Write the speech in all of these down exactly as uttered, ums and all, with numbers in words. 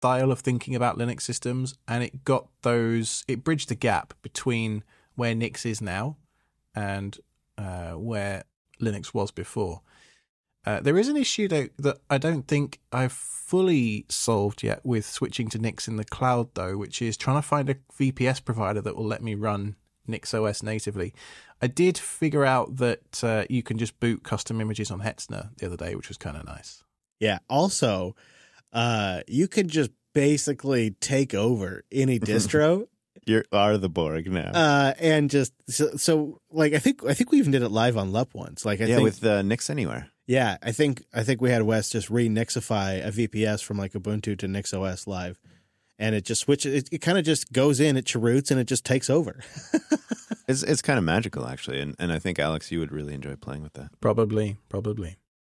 style of thinking about Linux systems, and it got those, it bridged the gap between where Nix is now and uh, where Linux was before. Uh, there is an issue though that I don't think I've fully solved yet with switching to Nix in the cloud though, which is trying to find a V P S provider that will let me run NixOS natively. I did figure out that uh, you can just boot custom images on Hetzner the other day, which was kind of nice. Yeah. Also, uh, you can just basically take over any distro. You are the Borg now. Uh, and just so, so like I think I think we even did it live on L U P once. Like I yeah, think, with uh, Nix Anywhere. Yeah, I think I think we had Wes just re-Nixify a V P S from like Ubuntu to NixOS live, and it just switches. It, it kind of just goes in, it cheroots, and it just takes over. it's it's kind of magical actually, and and I think Alex, you would really enjoy playing with that. Probably, probably.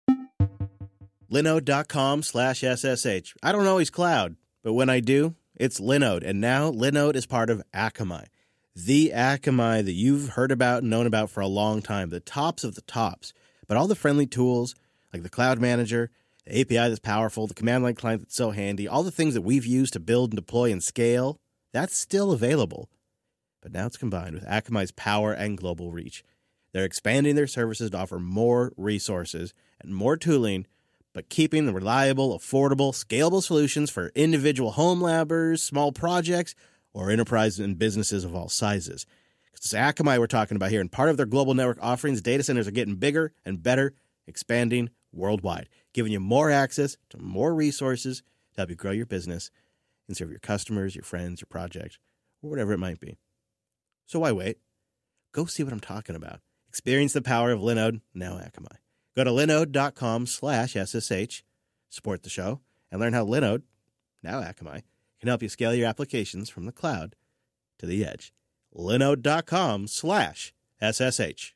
Linode.com slash SSH. I don't always cloud, but when I do, it's Linode. And now Linode is part of Akamai. The Akamai that you've heard about and known about for a long time. The tops of the tops. But all the friendly tools, like the Cloud Manager, the A P I that's powerful, the command line client that's so handy, all the things that we've used to build and deploy and scale, that's still available. But now it's combined with Akamai's power and global reach. They're expanding their services to offer more resources and more tooling, but keeping the reliable, affordable, scalable solutions for individual home labbers, small projects, or enterprises and businesses of all sizes. It's Akamai we're talking about here, and part of their global network offerings, data centers are getting bigger and better, expanding worldwide, giving you more access to more resources to help you grow your business and serve your customers, your friends, your project, or whatever it might be. So why wait? Go see what I'm talking about. Experience the power of Linode, now Akamai. Go to linode.com slash SSH, support the show, and learn how Linode, now Akamai, can help you scale your applications from the cloud to the edge. Linode.com slash SSH.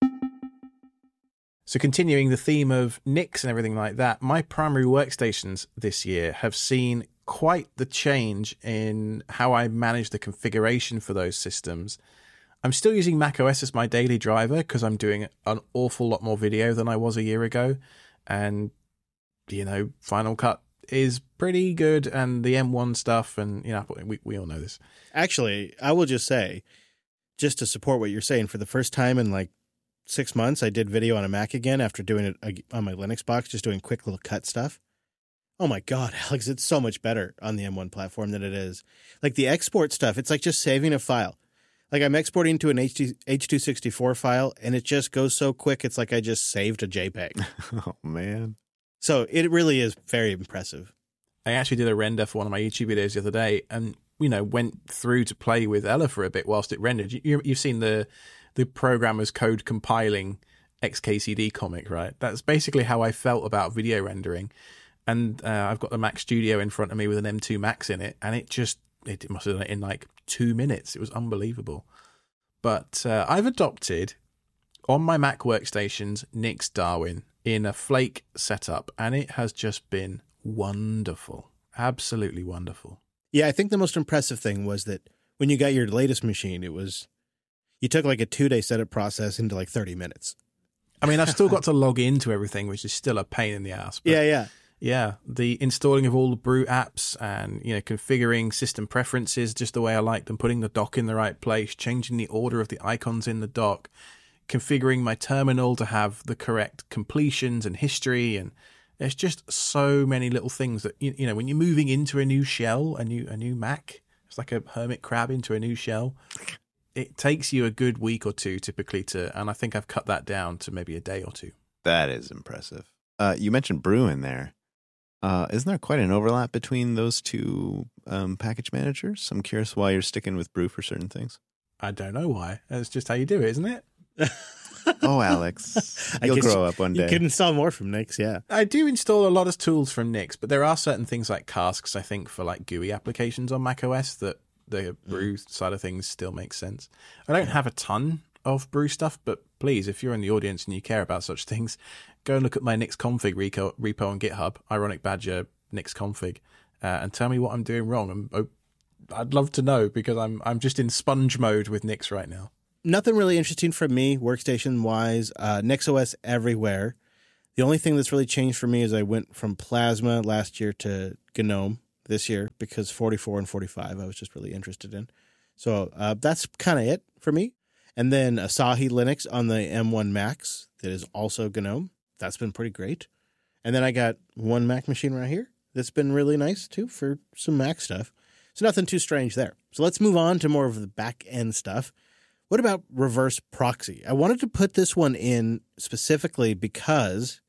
So continuing the theme of Nix and everything like that, my primary workstations this year have seen quite the change in how I manage the configuration for those systems. I'm still using macOS as my daily driver because I'm doing an awful lot more video than I was a year ago. And, you know, Final Cut is pretty good, and the M one stuff, and, you know, we, we all know this. Actually, I will just say, just to support what you're saying, for the first time in like six months, I did video on a Mac again after doing it on my Linux box, just doing quick little cut stuff. Oh my God, Alex, it's so much better on the M one platform than it is. Like the export stuff, it's like just saving a file. Like I'm exporting to an H two sixty-four file, and it just goes so quick, it's like I just saved a JPEG. Oh, man. So it really is very impressive. I actually did a render for one of my YouTube videos the other day, and, you know, went through to play with Ella for a bit whilst it rendered. You, you've seen the the programmer's code compiling X K C D comic, right? That's basically how I felt about video rendering. And uh, I've got the Mac Studio in front of me with an M two Max in it, and it just, it must have done it in like two minutes. It was unbelievable. But uh, I've adopted, on my Mac workstations, Nix Darwin in a Flake setup, and it has just been wonderful. Absolutely wonderful. Yeah, I think the most impressive thing was that when you got your latest machine, it was, you took like a two-day setup process into like thirty minutes. I mean, I've still got to log into everything, which is still a pain in the ass. But yeah, yeah. Yeah, the installing of all the Brew apps and, you know, configuring system preferences just the way I like them, putting the dock in the right place, changing the order of the icons in the dock, configuring my terminal to have the correct completions and history, and there's just so many little things that, you, you know, when you're moving into a new shell, a new a new Mac, it's like a hermit crab into a new shell. It takes you a good week or two typically to, and I think I've cut that down to maybe a day or two. That is impressive. Uh, you mentioned Brew in there. Uh, isn't there quite an overlap between those two um, package managers? I'm curious why you're sticking with Brew for certain things. I don't know why. That's just how you do it, isn't it? Oh, Alex, you'll grow up one day. You can install more from Nix, yeah. I do install a lot of tools from Nix, but there are certain things like Casks, I think, for like G U I applications on macOS that the Brew mm. side of things still makes sense. I don't have a ton of Brew stuff, but please, if you're in the audience and you care about such things, go and look at my Nix config repo, repo on GitHub, Ironic Badger Nix config, uh, and tell me what I'm doing wrong. And oh, I'd love to know, because I'm I'm just in sponge mode with Nix right now. Nothing really interesting for me, workstation-wise. Uh, NixOS everywhere. The only thing that's really changed for me is I went from Plasma last year to GNOME this year because forty-four and forty-five I was just really interested in. So uh, that's kind of it for me. And then Asahi Linux on the M one Max that is also GNOME. That's been pretty great. And then I got one Mac machine right here that's been really nice too for some Mac stuff. So nothing too strange there. So let's move on to more of the back end stuff. What about reverse proxy? I wanted to put this one in specifically because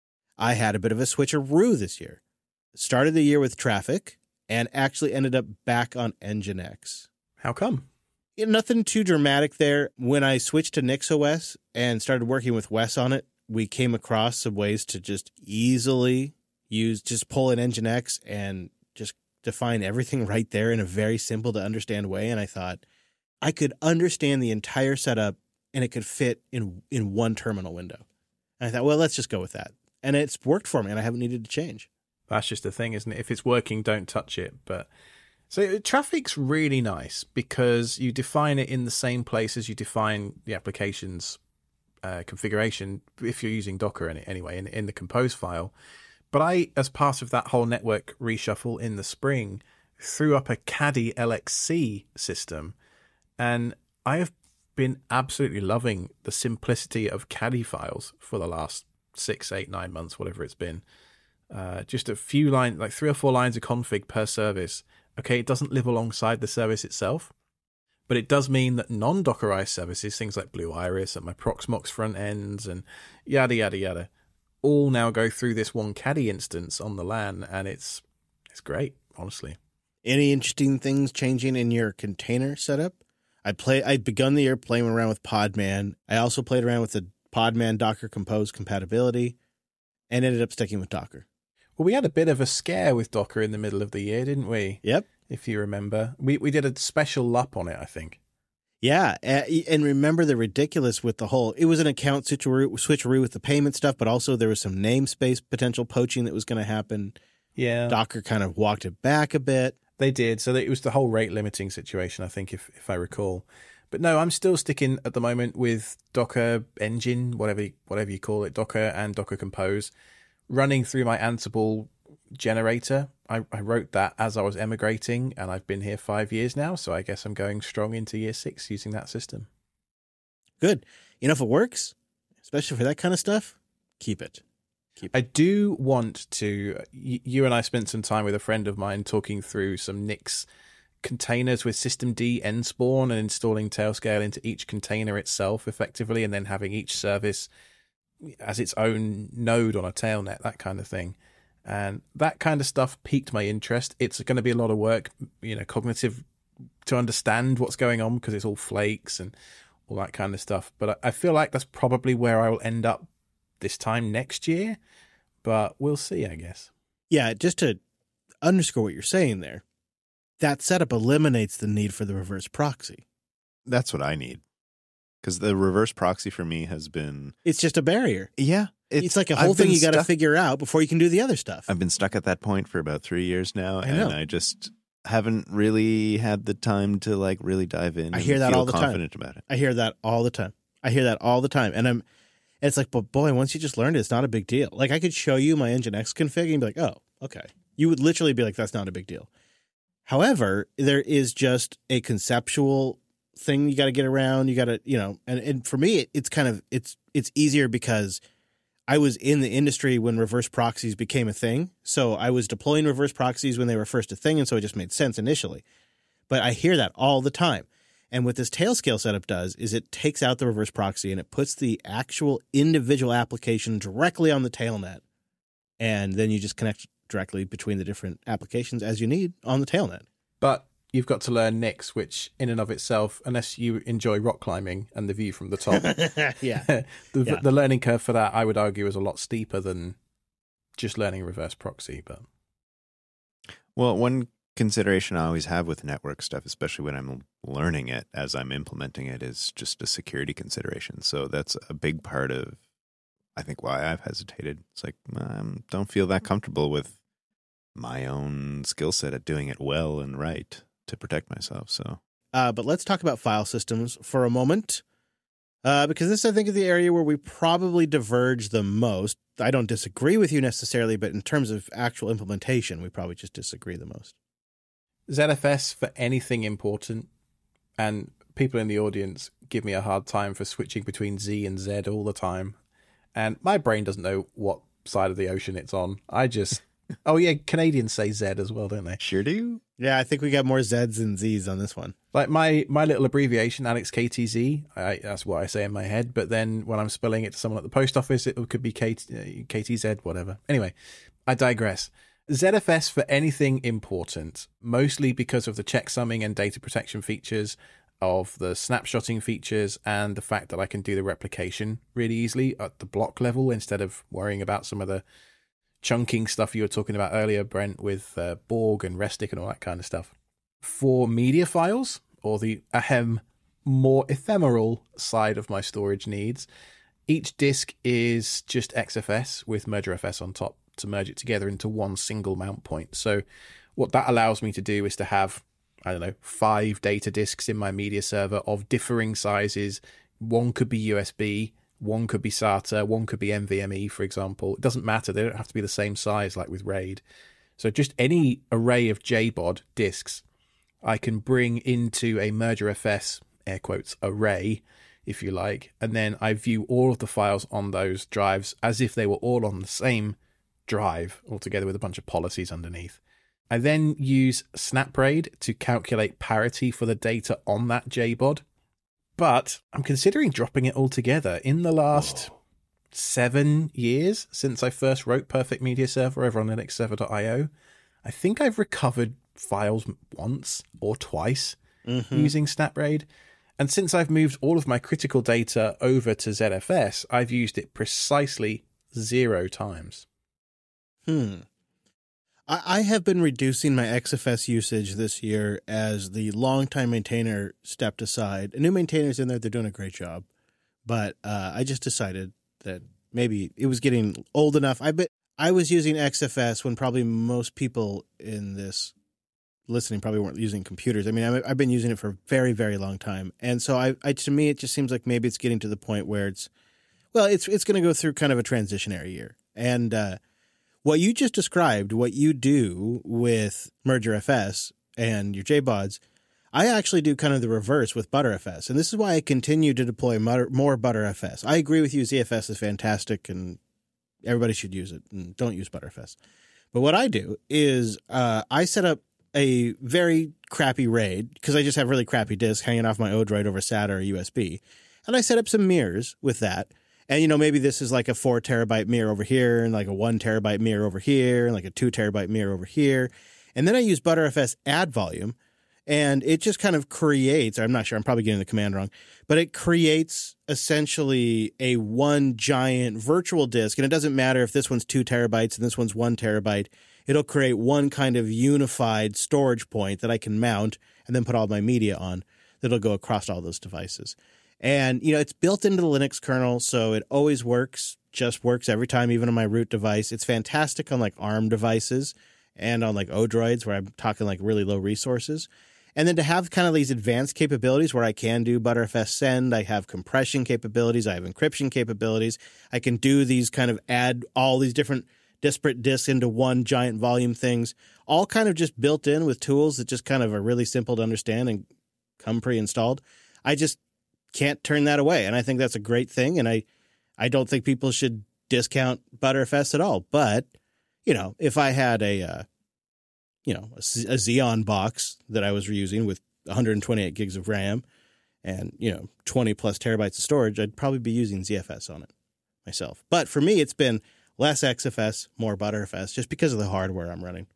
I had a bit of a switcheroo this year. Started the year with Traffic and actually ended up back on Nginx. How come? Yeah, nothing too dramatic there. When I switched to NixOS and started working with Wes on it, we came across some ways to just easily use, just pull in Nginx and just define everything right there in a very simple to understand way. And I thought I could understand the entire setup and it could fit in in one terminal window. And I thought, well, let's just go with that. And it's worked for me and I haven't needed to change. That's just the thing, isn't it? If it's working, don't touch it. But so Traffic's really nice because you define it in the same place as you define the application's uh, configuration if you're using Docker in it anyway, in, in the compose file. But I, as part of that whole network reshuffle in the spring, threw up a Caddy L X C system. And I have been absolutely loving the simplicity of Caddy files for the last six, eight, nine months, whatever it's been. Uh, just a few lines, like three or four lines of config per service. Okay, it doesn't live alongside the service itself, but it does mean that non-Dockerized services, things like Blue Iris and my Proxmox front ends and yada, yada, yada, all now go through this one Caddy instance on the LAN, and it's it's great, honestly. Any interesting things changing in your container setup? I play. I'd begun the year playing around with Podman. I also played around with the Podman Docker Compose compatibility and ended up sticking with Docker. Well, we had a bit of a scare with Docker in the middle of the year, didn't we? Yep. If you remember. We we did a special L U P on it, I think. Yeah, and remember the ridiculous with the whole, it was an account switcheroo, switcheroo with the payment stuff, but also there was some namespace potential poaching that was going to happen. Yeah. Docker kind of walked it back a bit. They did. So it was the whole rate limiting situation, I think, if if I recall. But no, I'm still sticking at the moment with Docker Engine, whatever whatever you call it, Docker and Docker Compose, running through my Ansible generator. I, I wrote that as I was emigrating, and I've been here five years now, so I guess I'm going strong into year six using that system. Good. You know, if it works, especially for that kind of stuff, keep it. Keep it. I do want to, you and I spent some time with a friend of mine talking through some Nix containers with systemd nspawn and installing Tailscale into each container itself effectively, and then having each service as its own node on a tailnet, that kind of thing. And that kind of stuff piqued my interest. It's going to be a lot of work, you know, cognitive to understand what's going on because it's all flakes and all that kind of stuff. But I feel like that's probably where I will end up this time next year. But we'll see, I guess. Yeah, just to underscore what you're saying there, that setup eliminates the need for the reverse proxy. That's what I need. Because the reverse proxy for me has been... It's just a barrier. Yeah. It's, it's like a whole I've thing you got to stuck, figure out before you can do the other stuff. I've been stuck at that point for about three years now, I and know. I just haven't really had the time to like really dive in. I hear and that feel all the time. confident about it. I hear that all the time. I hear that all the time. And I'm, it's like, but boy, once you just learned it, it's not a big deal. Like I could show you my Nginx config and be like, oh, okay. You would literally be like, that's not a big deal. However, there is just a conceptual thing you got to get around. You got to, you know, and, and for me, it, it's kind of, it's, it's easier because I was in the industry when reverse proxies became a thing. So I was deploying reverse proxies when they were first a thing. And so it just made sense initially. But I hear that all the time. And what this Tailscale setup does is it takes out the reverse proxy and it puts the actual individual application directly on the tailnet. And then you just connect directly between the different applications as you need on the tailnet. But you've got to learn Nix, which in and of itself, unless you enjoy rock climbing and the view from the top, yeah. the, yeah. the learning curve for that, I would argue, is a lot steeper than just learning reverse proxy. But well, one consideration I always have with network stuff, especially when I'm learning it as I'm implementing it, is just a security consideration. So that's a big part of, I think, why I've hesitated. It's like, I um, don't feel that comfortable with my own skill set at doing it well and right to protect myself. So, uh, but let's talk about file systems for a moment, uh, because this, I think, is the area where we probably diverge the most. I don't disagree with you necessarily, but in terms of actual implementation, we probably just disagree the most. Z F S for anything important, and people in the audience give me a hard time for switching between Z and Z all the time. And my brain doesn't know what side of the ocean it's on. I just, oh yeah, Canadians say Z as well, don't they? Sure do. Yeah, I think we got more Zs than Zs on this one. Like my, my little abbreviation, Alex K T Z, I, that's what I say in my head. But then when I'm spelling it to someone at the post office, it could be K T Z, whatever. Anyway, I digress. Z F S for anything important, mostly because of the checksumming and data protection features, of the snapshotting features, and the fact that I can do the replication really easily at the block level instead of worrying about some of the chunking stuff you were talking about earlier, Brent, with uh, Borg and Restic and all that kind of stuff. For media files, or the ahem, more ephemeral side of my storage needs, each disk is just X F S with MergerFS on top to merge it together into one single mount point. So what that allows me to do is to have, I don't know, five data disks in my media server of differing sizes. One could be U S B, one could be SATA, one could be NVMe, for example. It doesn't matter. They don't have to be the same size like with RAID. So just any array of J B O D disks I can bring into a MergerFS, air quotes, array, if you like, and then I view all of the files on those drives as if they were all on the same drive altogether with a bunch of policies underneath. I then use SnapRAID to calculate parity for the data on that J B O D, but I'm considering dropping it altogether. In the last Whoa. seven years since I first wrote Perfect Media Server over on Linux Server dot i o, I think I've recovered files once or twice mm-hmm. using SnapRAID. And since I've moved all of my critical data over to Z F S, I've used it precisely zero times. Hmm. I, I have been reducing my X F S usage this year as the longtime maintainer stepped aside. A new maintainer's in there. They're doing a great job. But uh, I just decided that maybe it was getting old enough. I bet I was using X F S when probably most people in this listening probably weren't using computers. I mean, I, I've been using it for a very, very long time. And so I, I to me, it just seems like maybe it's getting to the point where it's, well, it's it's going to go through kind of a transitionary year. And uh, what you just described, what you do with MergerFS and your J B O Ds, I actually do kind of the reverse with ButterFS. And this is why I continue to deploy more ButterFS. I agree with you. Z F S is fantastic and everybody should use it. And don't use ButterFS. But what I do is uh, I set up a very crappy RAID because I just have really crappy disks hanging off my Odroid over SATA or U S B. And I set up some mirrors with that. And, you know, maybe this is like a four terabyte mirror over here and like a one terabyte mirror over here and like a two terabyte mirror over here. And then I use ButterFS add volume and it just kind of creates, or I'm not sure, I'm probably getting the command wrong, but it creates essentially a one giant virtual disk. And it doesn't matter if this one's two terabytes and this one's one terabyte. It'll create one kind of unified storage point that I can mount and then put all my media on that'll go across all those devices. And, you know, it's built into the Linux kernel, so it always works, just works every time, even on my root device. It's fantastic on like ARM devices and on like Odroids where I'm talking like really low resources. And then to have kind of these advanced capabilities where I can do ButterFS send, I have compression capabilities, I have encryption capabilities. I can do these kind of add all these different disparate disks into one giant volume things, all kind of just built in with tools that just kind of are really simple to understand and come pre-installed. I just can't turn that away. And I think that's a great thing. And I, I don't think people should discount ButterFS at all. But, you know, if I had a, uh, you know, a, a Xeon box that I was reusing with one hundred twenty-eight gigs of RAM and, you know, twenty plus terabytes of storage, I'd probably be using Z F S on it myself. But for me, it's been less X F S, more ButterFS, just because of the hardware I'm running.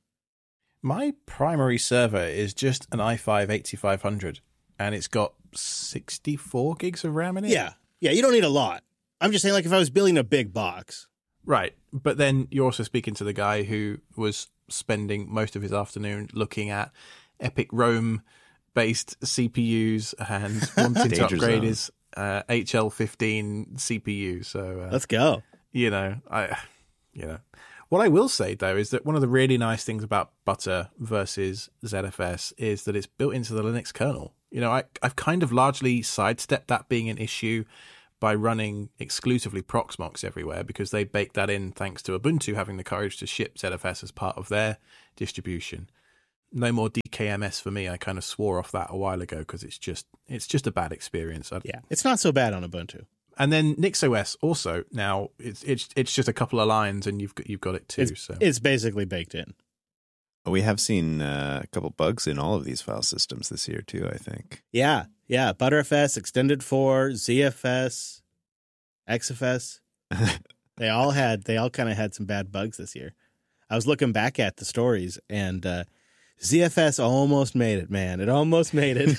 My primary server is just an i five eighty-five hundred, and it's got sixty-four gigs of RAM in it. Yeah. Yeah, you don't need a lot. I'm just saying, like, if I was building a big box. Right. But then you're also speaking to the guy who was spending most of his afternoon looking at Epic Rome-based C P Us and wanting to upgrade zone. his uh, H L fifteen C P U. So uh, let's go. You know, I, you know, what I will say though is that one of the really nice things about Butter versus Z F S is that it's built into the Linux kernel. You know, I, I've kind of largely sidestepped that being an issue by running exclusively Proxmox everywhere because they baked that in thanks to Ubuntu having the courage to ship Z F S as part of their distribution. No more D K M S for me. I kind of swore off that a while ago because it's just it's just a bad experience. I, Yeah, it's not so bad on Ubuntu. And then NixOS also now it's it's it's just a couple of lines and you've got you've got it too. It's, so it's basically baked in. We have seen uh, a couple bugs in all of these file systems this year too, I think. Yeah, yeah. ButterFS, Extended four, Z F S, X F S. They all had they all kind of had some bad bugs this year. I was looking back at the stories and uh, Z F S almost made it, man. It almost made it.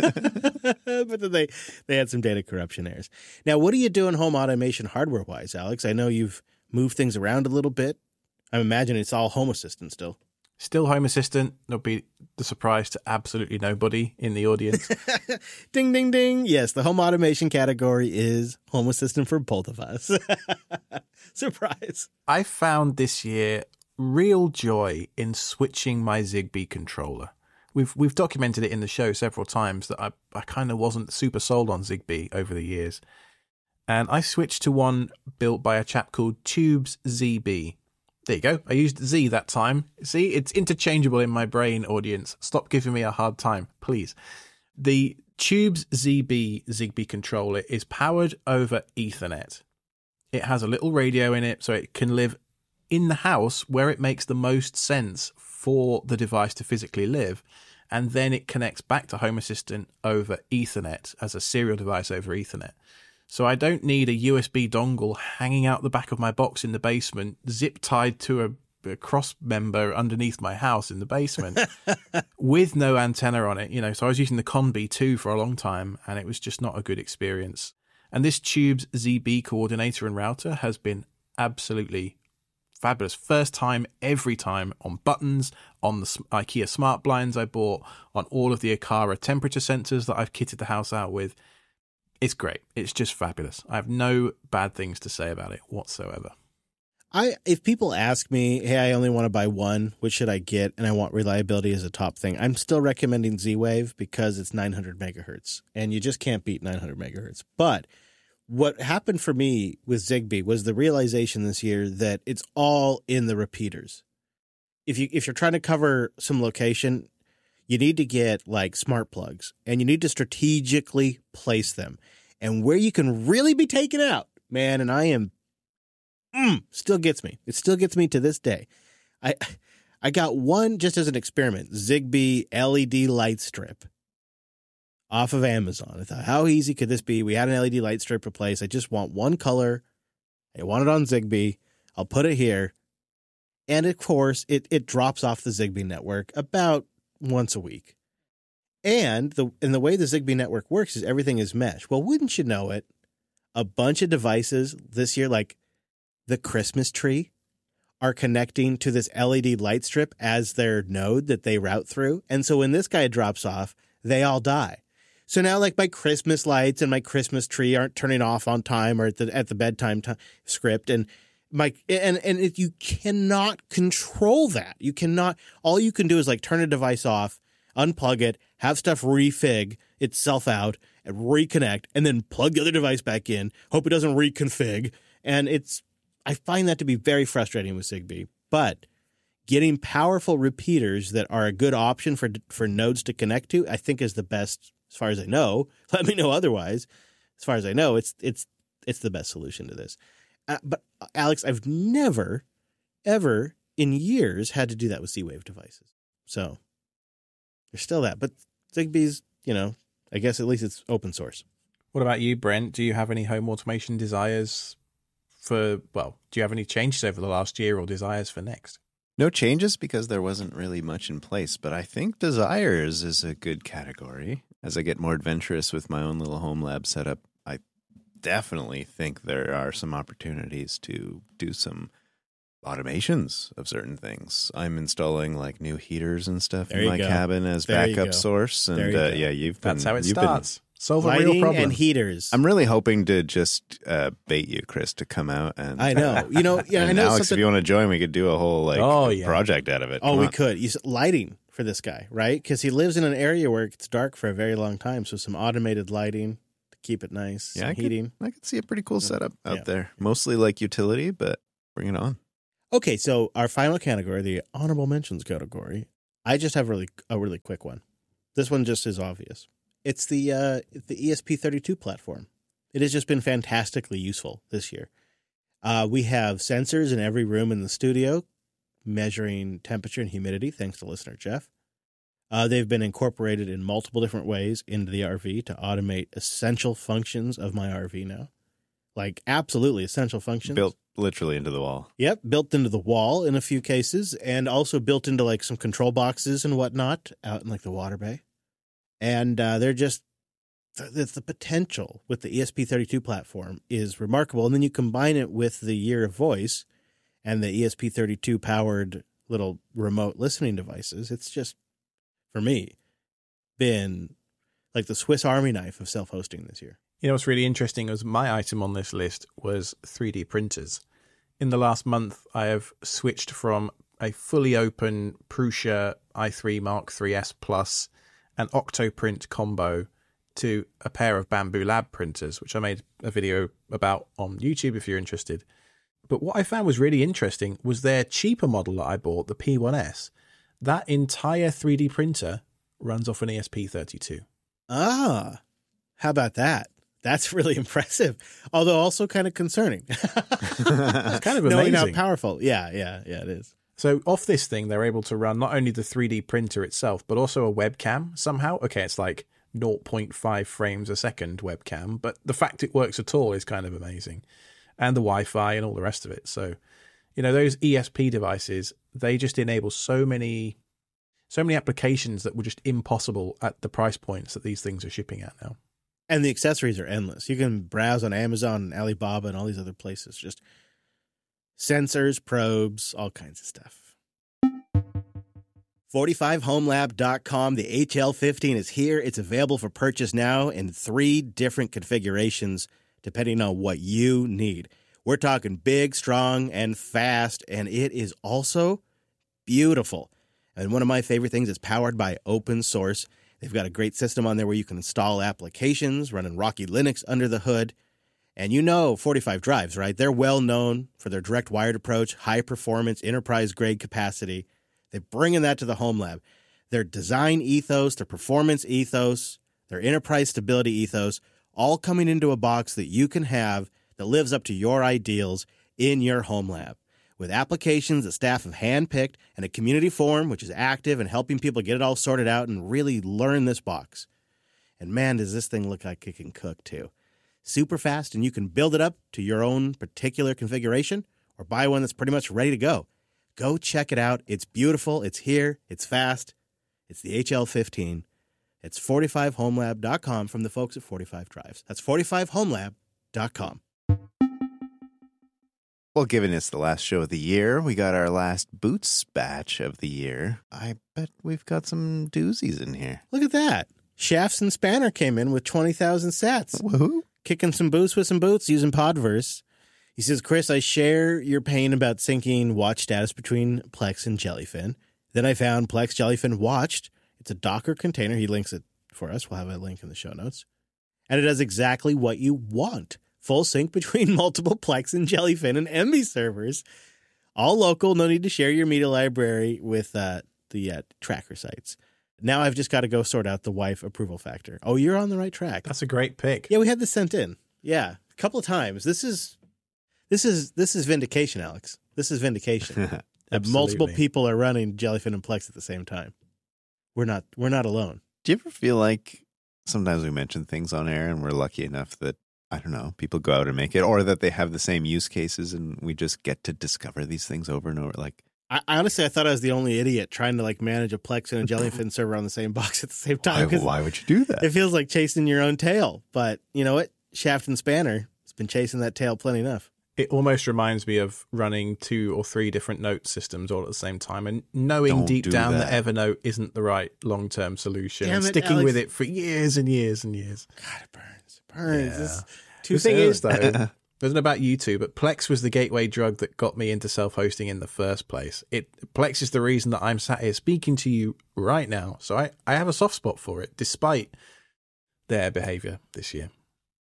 But then they, they had some data corruption errors. Now, what are you doing home automation hardware-wise, Alex? I know you've moved things around a little bit. I imagine it's all Home Assistant still. Still Home Assistant. There'll be the surprise to absolutely nobody in the audience. Ding, ding, ding. Yes, the home automation category is Home Assistant for both of us. Surprise. I found this year real joy in switching my Zigbee controller. We've we've documented it in the show several times that I, I kind of wasn't super sold on Zigbee over the years. And I switched to one built by a chap called Tubes Z B. There you go. I used Z that time. See, it's interchangeable in my brain, audience. Stop giving me a hard time, please. The Tubes Z B Zigbee controller is powered over Ethernet. It has a little radio in it, so it can live in the house where it makes the most sense for the device to physically live, and then it connects back to Home Assistant over Ethernet as a serial device over Ethernet. So I don't need a U S B dongle hanging out the back of my box in the basement, zip tied to a, a cross member underneath my house in the basement with no antenna on it. You know, so I was using the Conbee two for a long time, and it was just not a good experience. And this Tubes Z B coordinator and router has been absolutely fabulous. First time, every time, on buttons, on the IKEA smart blinds I bought, on all of the Aqara temperature sensors that I've kitted the house out with. It's great. It's just fabulous. I have no bad things to say about it whatsoever. I if people ask me, hey, I only want to buy one, which should I get? And I want reliability as a top thing. I'm still recommending Z-Wave because it's nine hundred megahertz, and you just can't beat nine hundred megahertz. But what happened for me with Zigbee was the realization this year that it's all in the repeaters. If you if you're trying to cover some location, you need to get like smart plugs, and you need to strategically place them. And where you can really be taken out, man, and I am mm, still gets me. It still gets me to this day. I I got one just as an experiment, Zigbee L E D light strip off of Amazon. I thought, how easy could this be? We had an L E D light strip replaced. I just want one color. I want it on Zigbee. I'll put it here. And of course, it, it drops off the Zigbee network about once a week. And the and the way the Zigbee network works is everything is mesh. Well, wouldn't you know it? A bunch of devices this year, like the Christmas tree, are connecting to this L E D light strip as their node that they route through. And so when this guy drops off, they all die. So now, like, my Christmas lights and my Christmas tree aren't turning off on time or at the at the bedtime t- script, and my and and it, you cannot control that. You cannot. All you can do is like turn a device off, unplug it, have stuff refig itself out, and reconnect, and then plug the other device back in. Hope it doesn't reconfig, and it's. I find that to be very frustrating with Zigbee, but getting powerful repeaters that are a good option for for nodes to connect to, I think, is the best. As far as I know, let me know otherwise. As far as I know, it's it's it's the best solution to this. Uh, but Alex, I've never, ever in years had to do that with Z-Wave devices. So there's still that. But Zigbee's, you know, I guess at least it's open source. What about you, Brent? Do you have any home automation desires for, well, do you have any changes over the last year or desires for next? No changes because there wasn't really much in place, but I think desires is a good category. As I get more adventurous with my own little home lab setup, I definitely think there are some opportunities to do some automations of certain things. I'm installing like new heaters and stuff There in you my go. cabin as There you backup go. source, There and you uh, go. yeah, you've been, That's how it you've starts. Solve a real Lighting problem. and heaters. Been, I'm really hoping to just uh, bait you, Chris, to come out and I know. You know, yeah, I and know Alex, something. if you want to join, we could do a whole like Oh, yeah. project out of it. Oh, Come we on. could. You, s- lighting for this guy, right? Because he lives in an area where it's dark for a very long time. So some automated lighting to keep it nice. Yeah, I heating. Could, I could see a pretty cool setup out Yeah. there. Mostly like utility, but bring it on. Okay, so our final category, the honorable mentions category, I just have really a really quick one. This one just is obvious. It's the uh, the E S P thirty-two platform. It has just been fantastically useful this year. Uh, we have sensors in every room in the studio measuring temperature and humidity, thanks to listener Jeff. Uh, they've been incorporated in multiple different ways into the R V to automate essential functions of my R V now. Like absolutely essential functions. Built literally into the wall. Yep, built into the wall in a few cases, and also built into like some control boxes and whatnot out in like the water bay. And uh, they're just the, the potential with the E S P thirty-two platform is remarkable. And then you combine it with the Year of Voice and the E S P thirty-two powered little remote listening devices. It's just, for me, been like the Swiss Army knife of self-hosting this year. You know what's really interesting is my item on this list was three D printers. In the last month, I have switched from a fully open Prusa i three Mark three S Plus and Octoprint combo to a pair of Bamboo Lab printers, which I made a video about on YouTube if you're interested. But what I found was really interesting was their cheaper model that I bought, the P one S. That entire three D printer runs off an E S P thirty-two. Ah, how about that? That's really impressive, although also kind of concerning. It's kind of amazing. Knowing how powerful. Yeah, yeah, yeah, it is. So off this thing, they're able to run not only the three D printer itself, but also a webcam somehow. Okay, it's like zero point five frames a second webcam, but the fact it works at all is kind of amazing. And the Wi-Fi and all the rest of it. So, you know, those E S P devices, they just enable so many, so many applications that were just impossible at the price points that these things are shipping at now. And the accessories are endless. You can browse on Amazon and Alibaba and all these other places. Just sensors, probes, all kinds of stuff. forty-five home lab dot com. The H L fifteen is here. It's available for purchase now in three different configurations, depending on what you need. We're talking big, strong, and fast, and it is also beautiful. And one of my favorite things is powered by open source. They've got a great system on there where you can install applications running Rocky Linux under the hood. And you know forty-five Drives, right? They're well known for their direct wired approach, high performance, enterprise-grade capacity. They're bringing that to the home lab. Their design ethos, their performance ethos, their enterprise stability ethos, all coming into a box that you can have that lives up to your ideals in your home lab. With applications that staff have handpicked and a community forum which is active and helping people get it all sorted out and really learn this box. And man, does this thing look like it can cook too. Super fast, and you can build it up to your own particular configuration or buy one that's pretty much ready to go. Go check it out. It's beautiful. It's here. It's fast. It's the H L fifteen. It's forty-five home lab dot com from the folks at forty-five Drives. That's forty-five home lab dot com. Well, given it's the last show of the year, we got our last Boots batch of the year. I bet we've got some doozies in here. Look at that. Shafts and Spanner came in with twenty thousand sats. Woohoo. Kicking some boots with some boots using Podverse. He says, Chris, I share your pain about syncing watch status between Plex and Jellyfin. Then I found Plex Jellyfin Watched. It's a Docker container. He links it for us. We'll have a link in the show notes. And it does exactly what you want. Full sync between multiple Plex and Jellyfin and Emby servers. All local. No need to share your media library with uh, the uh, tracker sites. Now I've just got to go sort out the wife approval factor. Oh, you're on the right track. That's a great pick. Yeah, we had this sent in. Yeah, a couple of times. This is this is this is vindication, Alex. This is vindication. That multiple people are running Jellyfin and Plex at the same time. We're not we're not alone. Do you ever feel like sometimes we mention things on air and we're lucky enough that, I don't know, people go out and make it, or that they have the same use cases and we just get to discover these things over and over? Like, I, honestly, I thought I was the only idiot trying to like manage a Plex and a Jellyfin server on the same box at the same time. Why, why would you do that? It feels like chasing your own tail. But you know what? Shaft and Spanner has been chasing that tail plenty enough. It almost reminds me of running two or three different note systems all at the same time and knowing Don't deep do down that. that Evernote isn't the right long-term solution Damn and it, sticking Alex. with it for years and years and years. God, it burns. It burns. Yeah. This is too The thing soon. is, though, it wasn't about you two, but Plex was the gateway drug that got me into self-hosting in the first place. It Plex is the reason that I'm sat here speaking to you right now. So I, I have a soft spot for it, despite their behavior this year.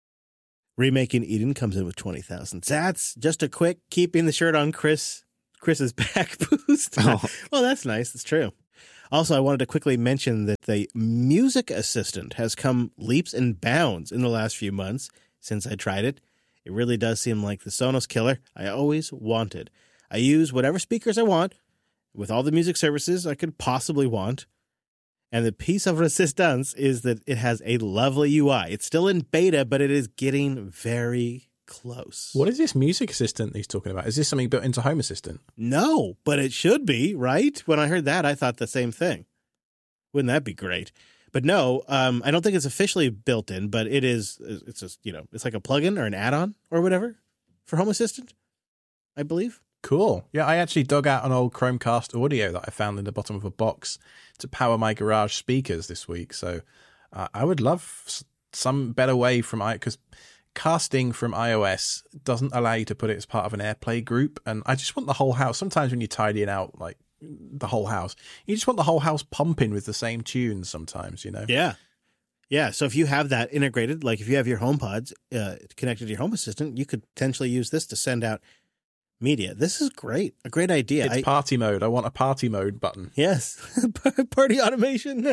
Remaking Eden comes in with twenty thousand sats. Just a quick keeping the shirt on Chris Chris's back boost. Oh. Well, that's nice. That's true. Also, I wanted to quickly mention that the Music Assistant has come leaps and bounds in the last few months since I tried it. It really does seem like the Sonos killer I always wanted. I use whatever speakers I want with all the music services I could possibly want. And the piece of resistance is that it has a lovely U I. It's still in beta, but it is getting very close. What is this Music Assistant he's talking about? Is this something built into Home Assistant? No, but it should be, right? When I heard that, I thought the same thing. Wouldn't that be great? But no, um, I don't think it's officially built in, but it is, it's just, you know, it's like a plugin or an add-on or whatever for Home Assistant, I believe. Cool. Yeah, I actually dug out an old Chromecast audio that I found in the bottom of a box to power my garage speakers this week. So uh, I would love s- some better way from I because casting from iOS doesn't allow you to put it as part of an AirPlay group. And I just want the whole house. Sometimes when you're tidying out like the whole house, you just want the whole house pumping with the same tunes sometimes, you know? Yeah. Yeah. So if you have that integrated, like if you have your HomePods uh, connected to your Home Assistant, you could potentially use this to send out media. This is great. A great idea. It's I, party mode. I want a party mode button. Yes. Party automation.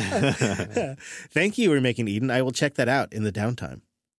Thank you, Remaking Eden. I will check that out in the downtime.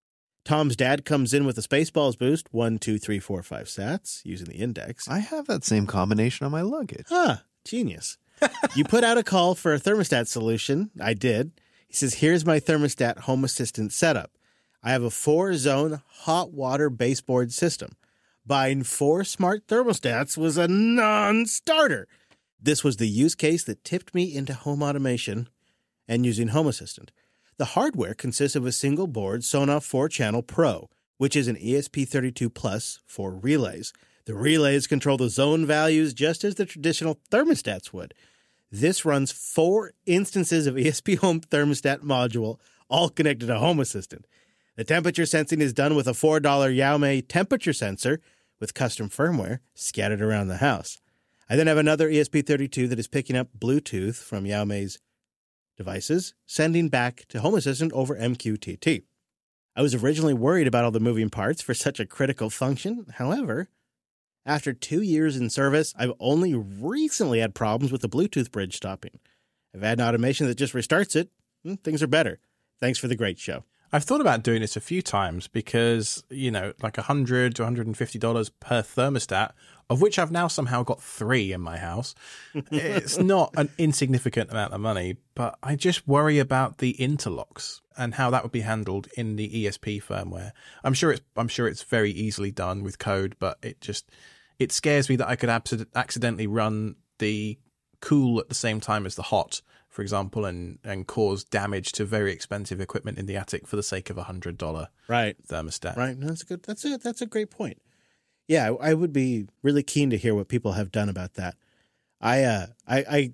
Tom's dad comes in with a Spaceballs boost, one, two, three, four, five sats, using the index. I have that same combination on my luggage. Ah, genius. You put out a call for a thermostat solution. I did. He says, here's my thermostat Home Assistant setup. I have a four-zone hot water baseboard system. Buying four smart thermostats was a non-starter. This was the use case that tipped me into home automation and using Home Assistant. The hardware consists of a single board Sonoff four-channel Pro, which is an E S P thirty-two Plus for relays. The relays control the zone values just as the traditional thermostats would. This runs four instances of E S P Home thermostat module, all connected to Home Assistant. The temperature sensing is done with a four dollars Xiaomi temperature sensor with custom firmware scattered around the house. I then have another E S P thirty-two that is picking up Bluetooth from Xiaomi's devices, sending back to Home Assistant over M Q T T. I was originally worried about all the moving parts for such a critical function. However, after two years in service, I've only recently had problems with the Bluetooth bridge stopping. I've had an automation that just restarts it. Things are better. Thanks for the great show. I've thought about doing this a few times because, you know, like one hundred dollars to one hundred fifty dollars per thermostat, of which I've now somehow got three in my house. It's not an insignificant amount of money, but I just worry about the interlocks and how that would be handled in the E S P firmware. I'm sure it's I'm sure it's very easily done with code, but it just it scares me that I could abs- accidentally run the cool at the same time as the hot, for example, and, and cause damage to very expensive equipment in the attic for the sake of a hundred dollar right thermostat. Right, that's a good. That's a that's a great point. Yeah, I would be really keen to hear what people have done about that. I uh, I I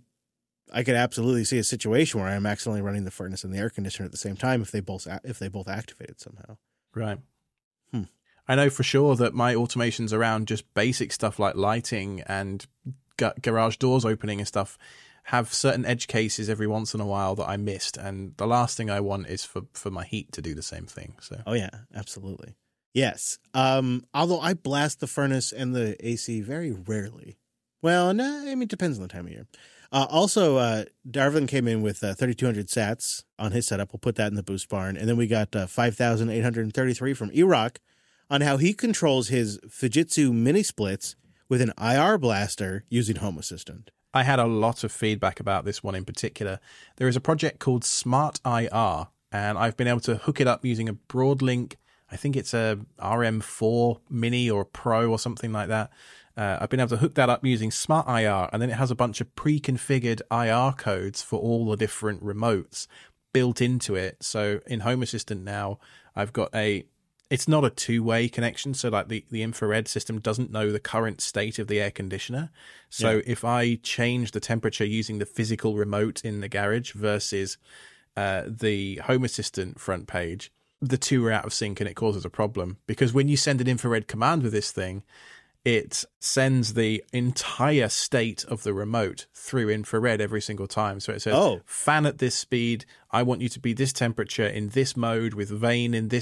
I could absolutely see a situation where I'm accidentally running the furnace and the air conditioner at the same time if they both if they both activated somehow. Right. Hmm. I know for sure that my automations around just basic stuff like lighting and ga- garage doors opening and stuff have certain edge cases every once in a while that I missed, and the last thing I want is for, for my heat to do the same thing. So, oh yeah, absolutely, yes. Um, although I blast the furnace and the A C very rarely. Well, no, I mean it depends on the time of year. Uh, also, uh, Darvin came in with uh, thirty-two hundred sats on his setup. We'll put that in the boost barn, and then we got uh, five thousand eight hundred thirty-three from E-Rock on how he controls his Fujitsu mini splits with an I R blaster using Home Assistant. I had a lot of feedback about this one in particular. There is a project called Smart I R, and I've been able to hook it up using a Broadlink. I think it's a R M four Mini or Pro or something like that. Uh, I've been able to hook that up using Smart I R, and then it has a bunch of pre-configured I R codes for all the different remotes built into it. So in Home Assistant now, I've got a... It's not a two-way connection, so like the, the infrared system doesn't know the current state of the air conditioner. So yeah. If I change the temperature using the physical remote in the garage versus uh, the Home Assistant front page, the two are out of sync and it causes a problem. Because when you send an infrared command with this thing, it sends the entire state of the remote through infrared every single time. So it says, oh. fan at this speed, I want you to be this temperature in this mode with vane in this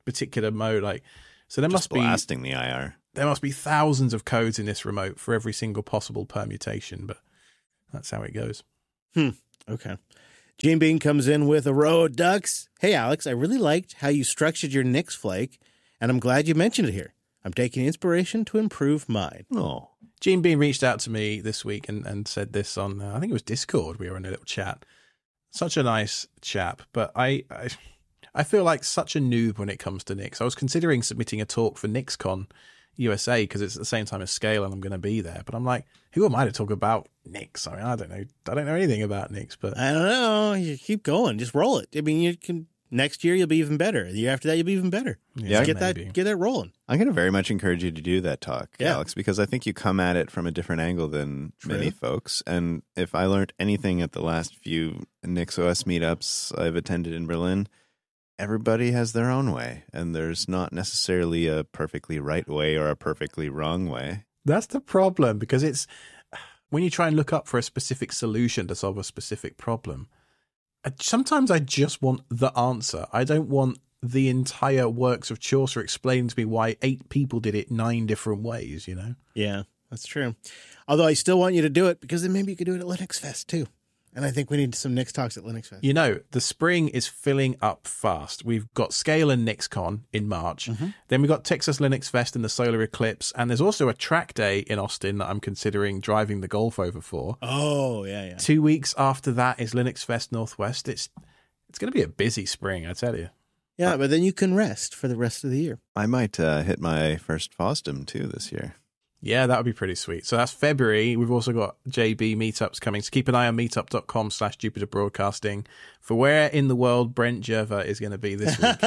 particular mode. Like, so there Just must be blasting the I R. there must be thousands of codes in this remote for every single possible permutation, but that's how it goes. Hmm. Okay. Gene Bean comes in with a row of ducks. Hey, Alex, I really liked how you structured your Nix flake, and I'm glad you mentioned it here. I'm taking inspiration to improve mine. Oh, Gene Bean reached out to me this week and, and said this on, uh, I think it was Discord. We were in a little chat. Such a nice chap, but I, I I feel like such a noob when it comes to Nix. I was considering submitting a talk for NixCon U S A because it's at the same time as Scale and I'm going to be there. But I'm like, who am I to talk about Nix? I mean, I don't know. I don't know anything about Nix, but I don't know. You keep going. Just roll it. I mean, you can. Next year you'll be even better. The year after that you'll be even better. Yeah, Just get maybe. that get that rolling. I'm going to very much encourage you to do that talk, Yeah. Alex, because I think you come at it from a different angle than True. many folks. And if I learned anything at the last few NixOS meetups I've attended in Berlin, everybody has their own way, and there's not necessarily a perfectly right way or a perfectly wrong way. that's the problem because it's when you try and look up for a specific solution to solve a specific problem. I, sometimes I just want the answer. I don't want the entire works of Chaucer explaining to me why eight people did it nine different ways, you know? Yeah, that's true. Although I still want you to do it because then maybe you could do it at Linux Fest too. And I think we need some Nix talks at Linux Fest. You know, the spring is filling up fast. We've got Scale and NixCon in March. Mm-hmm. Then we've got Texas Linux Fest and the Solar Eclipse. And there's also a track day in Austin that I'm considering driving the Golf over for. Oh, yeah, yeah. Two weeks after that is Linux Fest Northwest. It's it's going to be a busy spring, I tell you. Yeah, but then you can rest for the rest of the year. I might uh, hit my first FOSDEM too this year. Yeah, that would be pretty sweet. So that's February. We've also got J B meetups coming. So keep an eye on meetup.com slash Jupiter Broadcasting for where in the world Brent Jerva is going to be this week.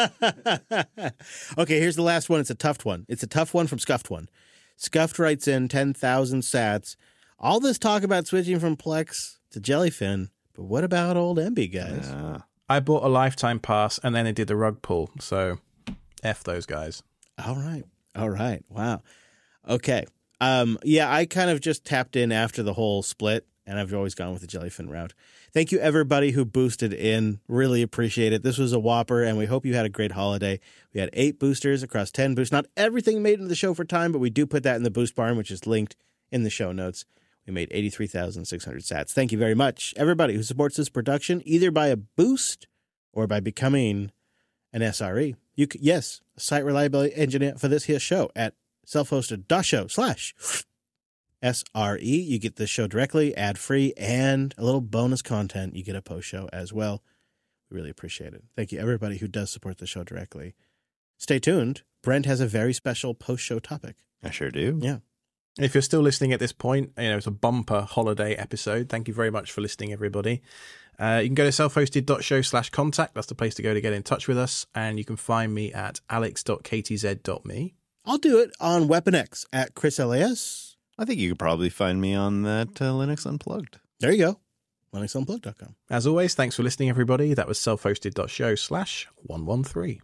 Okay, here's the last one. It's a tough one. It's a tough one from Scuffed One. Scuffed writes in ten thousand sats. All this talk about switching from Plex to Jellyfin, but what about old M B, guys? Uh, I bought a lifetime pass and then I did the rug pull. So F those guys. All right. All right. Wow. Okay. Um, yeah, I kind of just tapped in after the whole split, and I've always gone with the Jellyfin route. Thank you, everybody who boosted in. Really appreciate it. This was a whopper, and we hope you had a great holiday. We had eight boosters across ten boosts. Not everything made into the show for time, but we do put that in the boost barn, which is linked in the show notes. We made eighty-three thousand six hundred sats. Thank you very much, everybody who supports this production, either by a boost or by becoming an S R E. You c- Yes, a site reliability engineer for this here show at self-hosted.show slash S R E. You get the show directly, ad-free, and a little bonus content. You get a post-show as well. We really appreciate it. Thank you, everybody who does support the show directly. Stay tuned. Brent has a very special post-show topic. I sure do. Yeah. If you're still listening at this point, you know, it's a bumper holiday episode. Thank you very much for listening, everybody. Uh, you can go to self-hosted.show slash contact. That's the place to go to get in touch with us. And you can find me at alex dot k t z dot m e. I'll do it on WeaponX at Chris L A S. I think you could probably find me on that uh, Linux Unplugged. There you go. Linux Unplugged dot com. As always, thanks for listening, everybody. That was self-hosted.show slash 113.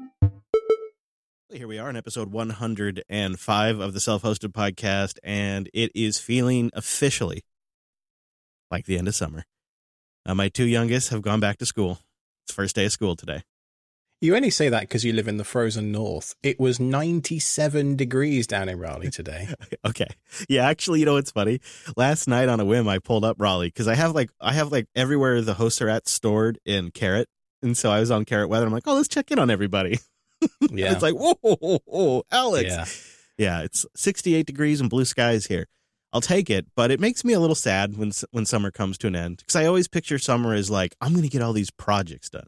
Here we are in episode one hundred five of the Self-Hosted Podcast, and it is feeling officially like the end of summer. Uh, my two youngest have gone back to school. It's first day of school today. You only say that because you live in the frozen north. It was ninety-seven degrees down in Raleigh today. Okay. Yeah, actually, you know what's funny? Last night on a whim, I pulled up Raleigh because I have like I have like everywhere the hosts are at stored in Carrot. And so I was on Carrot Weather. I'm like, oh, let's check in on everybody. Yeah. It's like, whoa, whoa, whoa, whoa, Alex. Yeah. Yeah, it's sixty-eight degrees and blue skies here. I'll take it, but it makes me a little sad when when summer comes to an end because I always picture summer as like, I'm going to get all these projects done.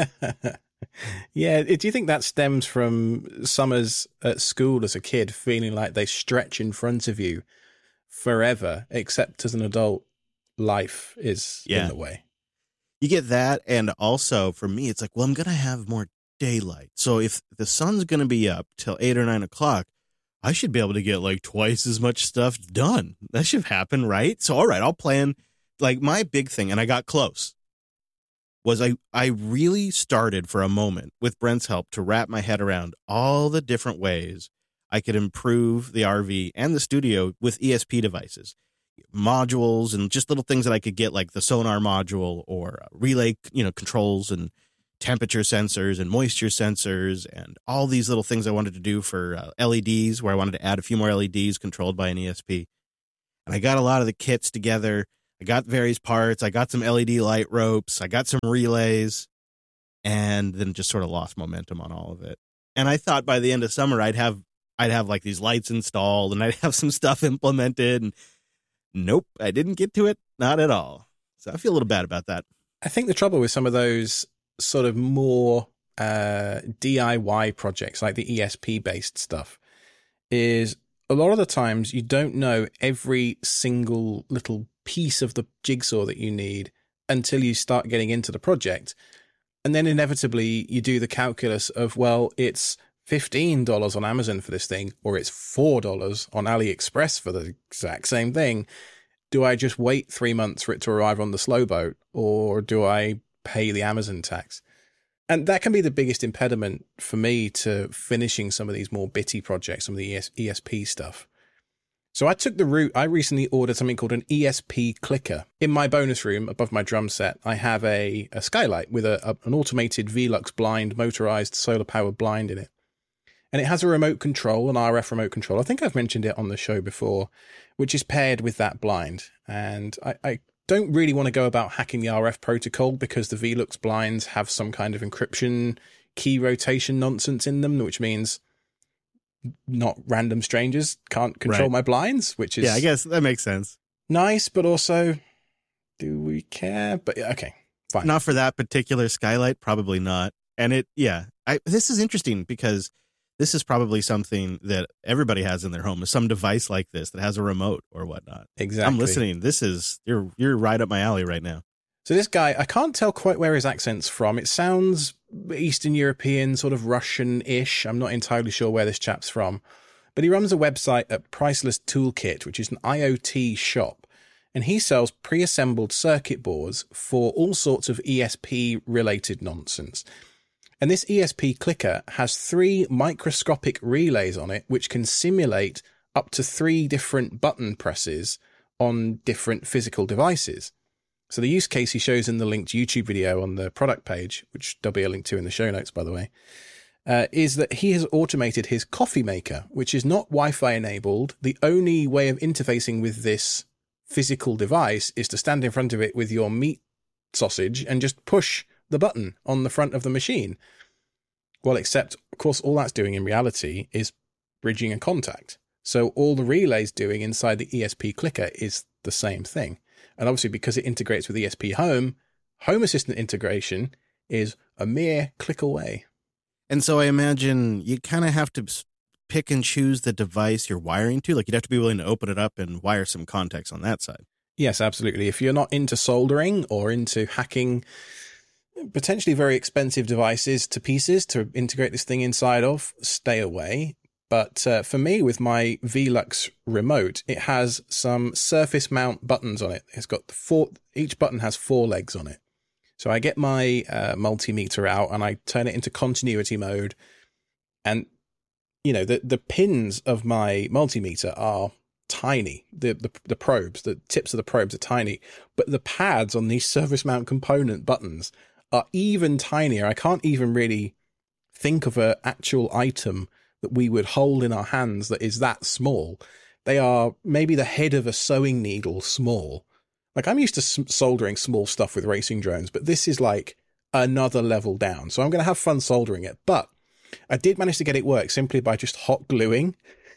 Yeah. Do you think that stems from summers at school as a kid feeling like they stretch in front of you forever, except as an adult, life is Yeah. in the way? You get that, and also for me, it's like, well, I'm going to have more daylight. So if the sun's going to be up till eight or nine o'clock, I should be able to get like twice as much stuff done. That should happen, right? So, all right, I'll plan. Like my big thing, and I got close, was I, I really started for a moment with Brent's help to wrap my head around all the different ways I could improve the R V and the studio with E S P devices, modules, and just little things that I could get like the sonar module or relay, you know, controls and temperature sensors and moisture sensors and all these little things I wanted to do for uh, L E Ds, where I wanted to add a few more L E Ds controlled by an E S P. And I got a lot of the kits together. I got various parts. I got some L E D light ropes. I got some relays, and then just sort of lost momentum on all of it. And I thought by the end of summer, I'd have, I'd have like these lights installed and I'd have some stuff implemented. And nope, I didn't get to it. Not at all. So I feel a little bad about that. I think the trouble with some of those sort of more uh, D I Y projects, like the E S P-based stuff, is a lot of the times you don't know every single little piece of the jigsaw that you need until you start getting into the project. And then inevitably you do the calculus of, well, it's fifteen dollars on Amazon for this thing, or it's four dollars on AliExpress for the exact same thing. Do I just wait three months for it to arrive on the slow boat, or do I pay the Amazon tax? And that can be the biggest impediment for me to finishing some of these more bitty projects, some of the E S P stuff. So I took the route, I recently ordered something called an E S P clicker. In my bonus room above my drum set, I have a, a skylight with a, a, an automated Velux blind, motorized solar powered blind in it. And it has a remote control, an R F remote control. I think I've mentioned it on the show before, which is paired with that blind. And I, I don't really want to go about hacking the R F protocol because the Velux blinds have some kind of encryption key rotation nonsense in them, which means not random strangers can't control Right. my blinds, which is Yeah, I guess that makes sense. nice, but also, do we care? But okay, fine. Not for that particular skylight, probably not. And it, yeah, I, this is interesting because this is probably something that everybody has in their home, is some device like this that has a remote or whatnot. Exactly. I'm listening. This is, you're, you're right up my alley right now. So this guy, I can't tell quite where his accent's from. It sounds Eastern European, sort of Russian-ish. I'm not entirely sure where this chap's from. But he runs a website at Priceless Toolkit, which is an I O T shop. And he sells pre-assembled circuit boards for all sorts of E S P-related nonsense. And this E S P clicker has three microscopic relays on it, which can simulate up to three different button presses on different physical devices. So the use case he shows in the linked YouTube video on the product page, which there'll be a link to in the show notes, by the way, uh, is that he has automated his coffee maker, which is not Wi-Fi enabled. The only way of interfacing with this physical device is to stand in front of it with your meat sausage and just push the button on the front of the machine. Well, except, of course, all that's doing in reality is bridging a contact. So all the relay's doing inside the E S P clicker is the same thing. And obviously, because it integrates with E S P Home, Home Assistant integration is a mere click away. And so I imagine you kind of have to pick and choose the device you're wiring to. Like, you'd have to be willing to open it up and wire some contacts on that side. Yes, absolutely. If you're not into soldering or into hacking potentially very expensive devices to pieces to integrate this thing inside of, stay away. But uh, for me, with my Velux remote, it has some surface mount buttons on it. It's got four, each button has four legs on it. So I get my uh, multimeter out and I turn it into continuity mode. And, you know, the, the pins of my multimeter are tiny. The, the the probes, the tips of the probes are tiny. But the pads on these surface mount component buttons are even tinier. I can't even really think of an actual item that we would hold in our hands that is that small. They are maybe the head of a sewing needle small. Like, I'm used to soldering small stuff with racing drones, but this is like another level down. So I'm going to have fun soldering it. But I did manage to get it work simply by just hot gluing.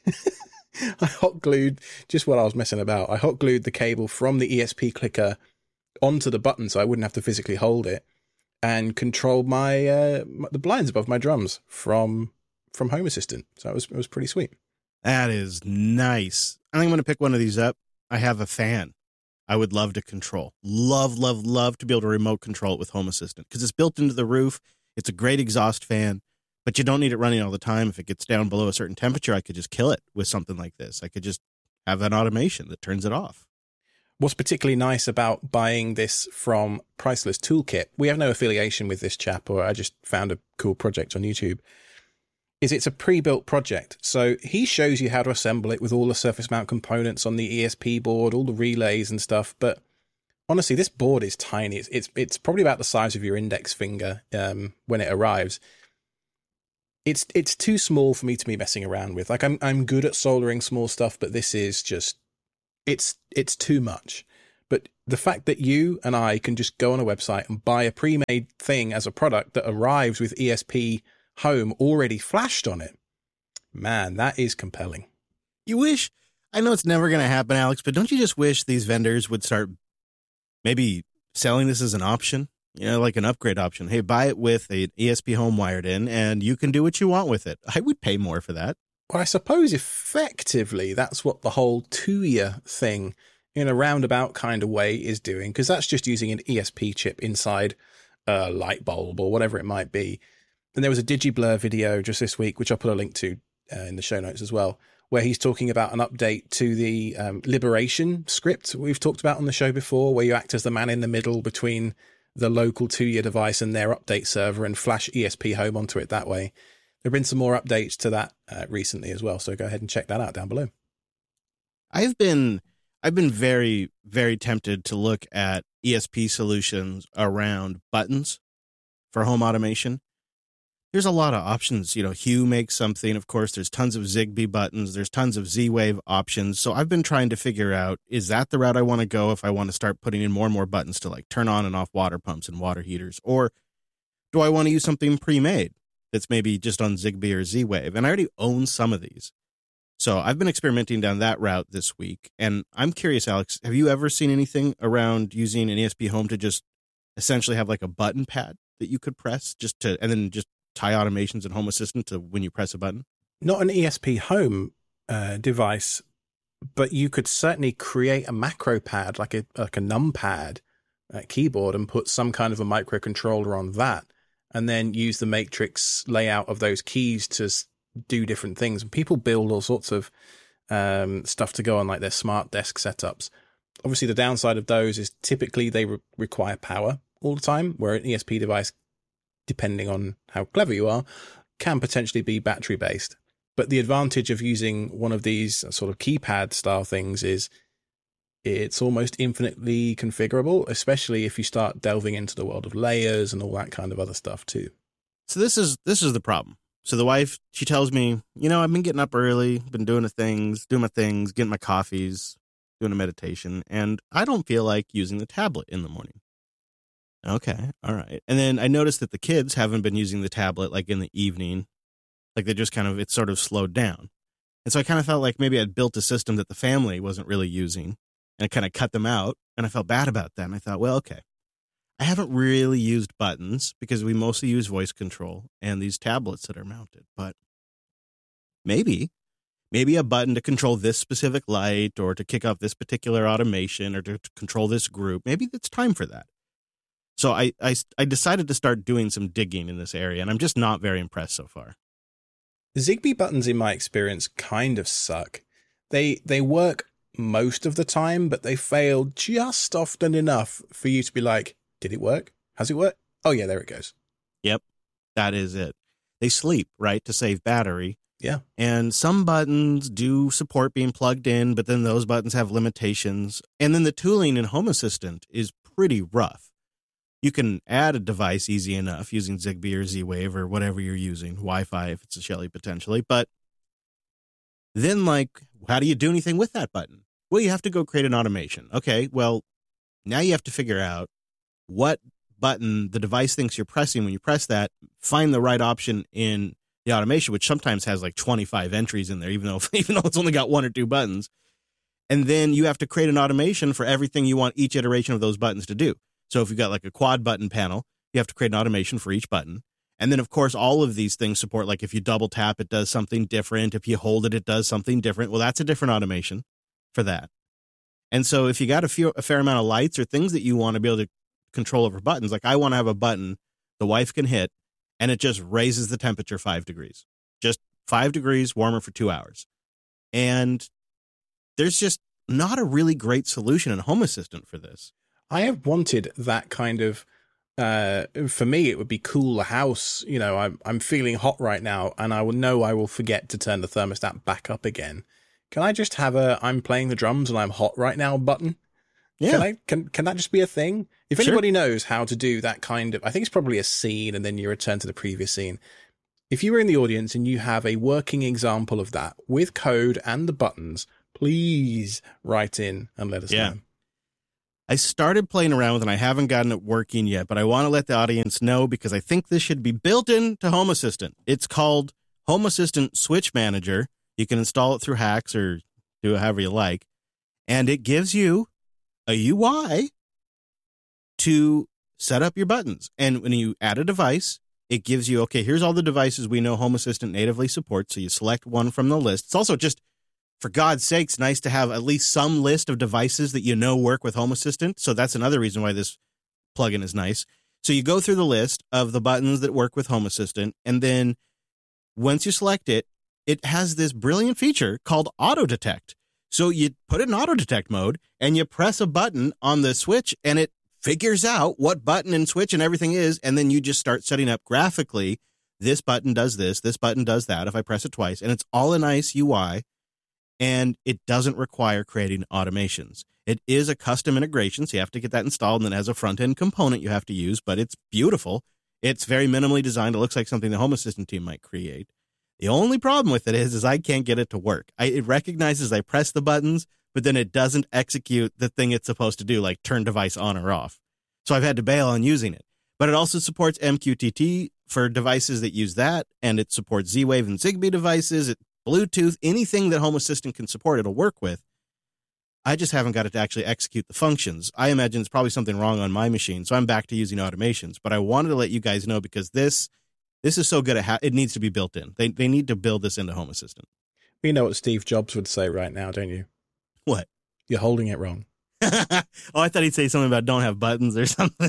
I hot glued just while I was messing about. I hot glued the cable from the E S P clicker onto the button so I wouldn't have to physically hold it, and controlled my uh, the blinds above my drums from from Home Assistant. So it was it was pretty sweet. That is nice. I think I'm going to pick one of these up. I have a fan I would love to control. Love, love, love to be able to remote control it with Home Assistant because it's built into the roof. It's a great exhaust fan, but you don't need it running all the time. If it gets down below a certain temperature, I could just kill it with something like this. I could just have an automation that turns it off. What's particularly nice about buying this from Priceless Toolkit, we have no affiliation with this chap, or I just found a cool project on YouTube, is it's a pre-built project. So he shows you how to assemble it with all the surface mount components on the E S P board, all the relays and stuff. But honestly, this board is tiny. It's it's, it's probably about the size of your index finger um, when it arrives. It's it's too small for me to be messing around with. Like I'm I'm good at soldering small stuff, but this is just it's it's too much. But the fact that you and I can just go on a website and buy a pre-made thing as a product that arrives with E S P Home already flashed on it, man, that is compelling. You wish, I know it's never going to happen, Alex, but don't you just wish these vendors would start maybe selling this as an option? You know, like an upgrade option. Hey, buy it with an E S P Home wired in, and you can do what you want with it. I would pay more for that. Well, I suppose effectively that's what the whole Tuya thing in a roundabout kind of way is doing, because that's just using an E S P chip inside a light bulb or whatever it might be. And there was a DigiBlur video just this week, which I'll put a link to uh, in the show notes as well, where he's talking about an update to the um, Liberation script we've talked about on the show before, where you act as the man in the middle between the local Tuya device and their update server and flash E S P Home onto it that way. There have been some more updates to that uh, recently as well, so go ahead and check that out down below. I've been I've been very, very tempted to look at E S P solutions around buttons for home automation. There's a lot of options. You know, Hue makes something. Of course, there's tons of Zigbee buttons. There's tons of Z-Wave options. So I've been trying to figure out, is that the route I want to go if I want to start putting in more and more buttons to like turn on and off water pumps and water heaters? Or do I want to use something pre-made that's maybe just on Zigbee or Z-Wave? And I already own some of these. So I've been experimenting down that route this week. And I'm curious, Alex, have you ever seen anything around using an E S P Home to just essentially have like a button pad that you could press just to, and then just tie automations and Home Assistant to when you press a button? Not an E S P Home uh, device, but you could certainly create a macro pad, like a like a numpad uh, keyboard, and put some kind of a microcontroller on that, and then use the matrix layout of those keys to do different things. And people build all sorts of um, stuff to go on like their smart desk setups. Obviously, the downside of those is typically they re- require power all the time, where an E S P device, depending on how clever you are, can potentially be battery based. But the advantage of using one of these sort of keypad style things is it's almost infinitely configurable, especially if you start delving into the world of layers and all that kind of other stuff too. So this is this is the problem. So the wife, she tells me, you know, I've been getting up early, been doing the things, doing my things, getting my coffees, doing a meditation, and I don't feel like using the tablet in the morning. Okay, all right. And then I noticed that the kids haven't been using the tablet like in the evening. Like they just kind of, it's sort of slowed down. And so I kind of felt like maybe I'd built a system that the family wasn't really using, and it kind of cut them out. And I felt bad about that. And I thought, well, okay, I haven't really used buttons because we mostly use voice control and these tablets that are mounted. But maybe, maybe a button to control this specific light or to kick off this particular automation or to, to control this group. Maybe it's time for that. So I, I, I decided to start doing some digging in this area, and I'm just not very impressed so far. Zigbee buttons, in my experience, kind of suck. They they work most of the time, but they fail just often enough for you to be like, did it work? Has it worked? Oh, yeah, there it goes. Yep, that is it. They sleep, right, to save battery. Yeah. And some buttons do support being plugged in, but then those buttons have limitations. And then the tooling in Home Assistant is pretty rough. You can add a device easy enough using Zigbee or Z-Wave or whatever you're using, Wi-Fi if it's a Shelly potentially. But then, like, how do you do anything with that button? Well, you have to go create an automation. Okay, well, now you have to figure out what button the device thinks you're pressing. When you press that, find the right option in the automation, which sometimes has like twenty-five entries in there, even though even though it's only got one or two buttons. And then you have to create an automation for everything you want each iteration of those buttons to do. So if you've got like a quad button panel, you have to create an automation for each button. And then, of course, all of these things support, like if you double tap, it does something different. If you hold it, it does something different. Well, that's a different automation for that. And so if you got a, few, a fair amount of lights or things that you want to be able to control over buttons, like I want to have a button the wife can hit, and it just raises the temperature five degrees. Just five degrees warmer for two hours. And there's just not a really great solution in Home Assistant for this. I have wanted that kind of, uh, for me, it would be cool the house. You know, I'm, I'm feeling hot right now, and I will know I will forget to turn the thermostat back up again. Can I just have a, I'm playing the drums and I'm hot right now button? Yeah. Can I can can that just be a thing? If Sure. anybody knows how to do that kind of, I think it's probably a scene and then you return to the previous scene. If you were in the audience and you have a working example of that with code and the buttons, please write in and let us Yeah. know. I started playing around with it and I haven't gotten it working yet, but I want to let the audience know because I think this should be built into Home Assistant. It's called Home Assistant Switch Manager. You can install it through hacks or do it however you like. And it gives you a U I to set up your buttons. And when you add a device, it gives you, okay, here's all the devices we know Home Assistant natively supports. So you select one from the list. It's also just, for God's sakes, nice to have at least some list of devices that you know work with Home Assistant. So that's another reason why this plugin is nice. So you go through the list of the buttons that work with Home Assistant. And then once you select it, it has this brilliant feature called Auto Detect. So you put it in auto detect mode and you press a button on the switch and it figures out what button and switch and everything is. And then you just start setting up graphically. This button does this. This button does that. If I press it twice, and it's all a nice U I, and it doesn't require creating automations. It is a custom integration. So you have to get that installed, and then it has a front end component you have to use, but it's beautiful. It's very minimally designed. It looks like something the Home Assistant team might create. The only problem with it is, is I can't get it to work. I, it recognizes I press the buttons, but then it doesn't execute the thing it's supposed to do, like turn device on or off. So I've had to bail on using it. But it also supports M Q T T for devices that use that, and it supports Z-Wave and Zigbee devices, it, Bluetooth, anything that Home Assistant can support, it'll work with. I just haven't got it to actually execute the functions. I imagine it's probably something wrong on my machine, so I'm back to using automations. But I wanted to let you guys know because this... This is so good at how it needs to be built in. They they need to build this into Home Assistant. You know what Steve Jobs would say right now, don't you? What? You're holding it wrong. Oh, I thought he'd say something about don't have buttons or something.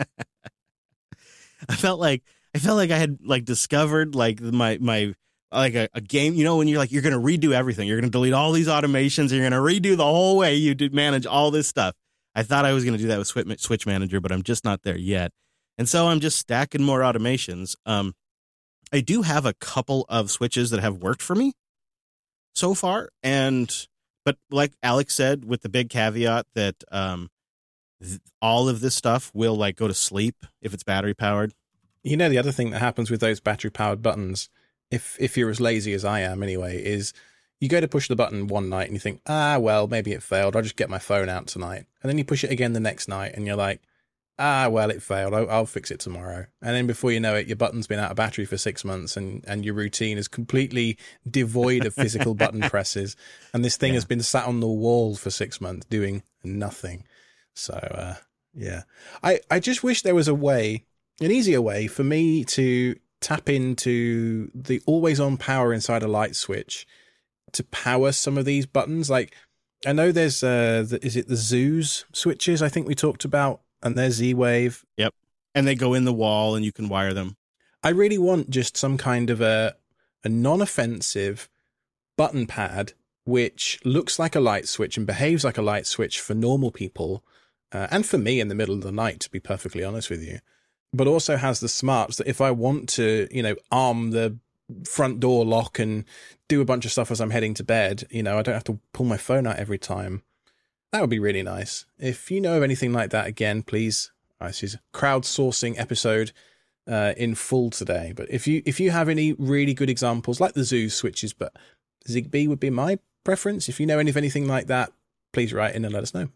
I felt like I felt like I had like discovered like my my like a, a game. You know, when you're like you're going to redo everything, you're going to delete all these automations, and you're going to redo the whole way you do manage all this stuff. I thought I was going to do that with Switch, Switch Manager, but I'm just not there yet. And so I'm just stacking more automations. Um, I do have a couple of switches that have worked for me so far. And, but like Alex said, with the big caveat that um, th- all of this stuff will like go to sleep if it's battery powered. You know, the other thing that happens with those battery powered buttons, if, if you're as lazy as I am anyway, is you go to push the button one night and you think, ah, well, maybe it failed. I'll just get my phone out tonight. And then you push it again the next night and you're like, ah, well, it failed. I'll, I'll fix it tomorrow. And then before you know it, your button's been out of battery for six months and, and your routine is completely devoid of physical button presses. And this thing yeah. has been sat on the wall for six months doing nothing. So, uh, yeah, I, I just wish there was a way, an easier way for me to tap into the always on power inside a light switch to power some of these buttons. Like, I know there's, uh, the, is it the Zeus switches I think we talked about? And there's Z-Wave. Yep. And they go in the wall and you can wire them. I really want just some kind of a a non-offensive button pad which looks like a light switch and behaves like a light switch for normal people, uh, and for me in the middle of the night, to be perfectly honest with you, but also has the smarts that if I want to, you know, arm the front door lock and do a bunch of stuff as I'm heading to bed, you know, I don't have to pull my phone out every time. That would be really nice. If you know of anything like that, again, please. Oh, this is a crowdsourcing episode uh, in full today. But if you if you have any really good examples, like the Zeus switches, but Zigbee would be my preference. If you know any of anything like that, please write in and let us know.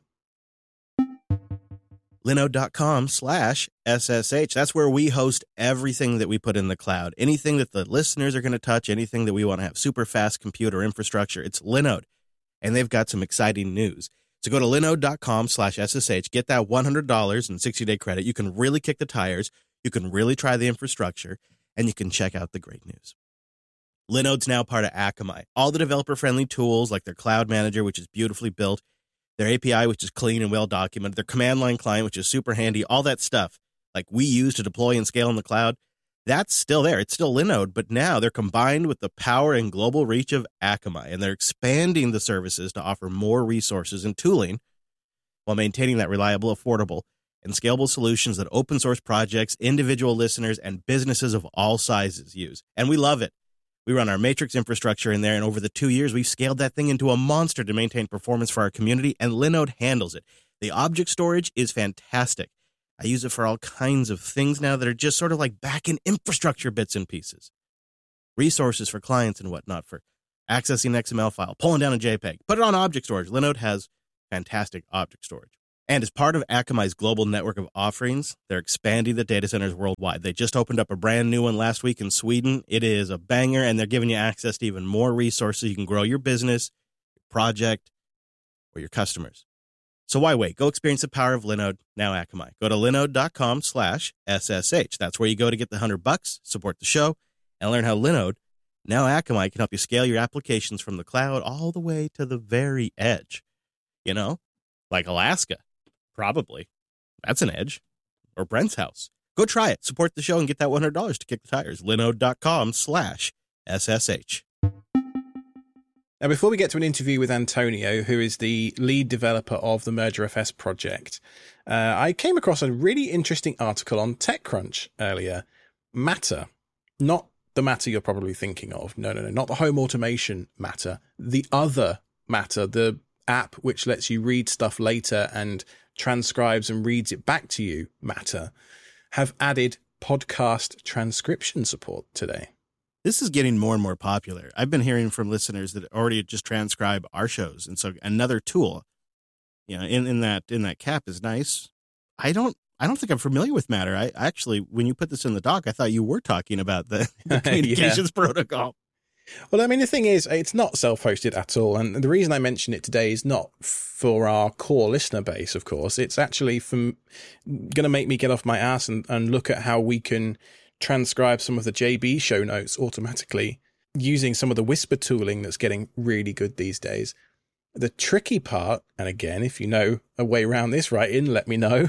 Linode.com slash SSH. That's where we host everything that we put in the cloud. Anything that the listeners are going to touch, anything that we want to have super fast computer infrastructure, it's Linode. And they've got some exciting news. So go to linode.com slash SSH, get that one hundred dollars and sixty-day credit. You can really kick the tires. You can really try the infrastructure, and you can check out the great news. Linode's now part of Akamai. All the developer-friendly tools like their Cloud Manager, which is beautifully built, their A P I, which is clean and well-documented, their command line client, which is super handy, all that stuff like we use to deploy and scale in the cloud, that's still there. It's still Linode, but now they're combined with the power and global reach of Akamai, and they're expanding the services to offer more resources and tooling while maintaining that reliable, affordable, and scalable solutions that open source projects, individual listeners, and businesses of all sizes use. And we love it. We run our Matrix infrastructure in there, and over the two years, we've scaled that thing into a monster to maintain performance for our community, and Linode handles it. The object storage is fantastic. I use it for all kinds of things now that are just sort of like back-end infrastructure bits and pieces. Resources for clients and whatnot for accessing an X M L file, pulling down a JPEG. Put it on object storage. Linode has fantastic object storage. And as part of Akamai's global network of offerings, they're expanding the data centers worldwide. They just opened up a brand new one last week in Sweden. It is a banger, and they're giving you access to even more resources. You can grow your business, your project, or your customers. So why wait? Go experience the power of Linode, now Akamai. Go to linode.com slash SSH. That's where you go to get the hundred bucks, support the show, and learn how Linode, now Akamai, can help you scale your applications from the cloud all the way to the very edge. You know, like Alaska, probably. That's an edge. Or Brent's house. Go try it. Support the show and get that one hundred dollars to kick the tires. linode.com slash SSH. Now, before we get to an interview with Antonio, who is the lead developer of the MergerFS project, uh, I came across a really interesting article on TechCrunch earlier. Matter, not the Matter you're probably thinking of. No, no, no, not the home automation Matter. The other Matter, the app which lets you read stuff later and transcribes and reads it back to you, Matter, have added podcast transcription support today. This is getting more and more popular. I've been hearing from listeners that already just transcribe our shows. And so another tool, you know, in, in that in that cap is nice. I don't I don't think I'm familiar with Matter. I actually, when you put this in the doc, I thought you were talking about the, the communications yeah. protocol. Well, I mean, the thing is, it's not self-hosted at all. And the reason I mention it today is not for our core listener base, of course. It's actually from going to make me get off my ass and, and look at how we can transcribe some of the J B show notes automatically using some of the Whisper tooling that's getting really good these days. The tricky part, and again, if you know a way around this, write in, let me know.